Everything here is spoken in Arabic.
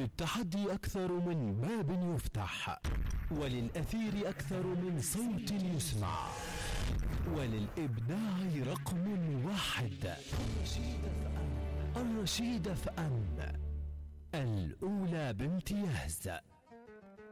للتحدي أكثر من باب يفتح، وللأثير أكثر من صوت يسمع، وللإبداع رقم واحد. الرشيد فأن الأولى بامتياز.